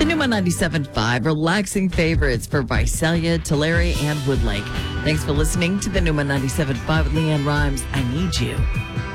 The Numa 97.5, relaxing favorites for Visalia, Tulare, and Woodlake. Thanks for listening to the Numa 97.5 with Leanne Rhymes. I Need You.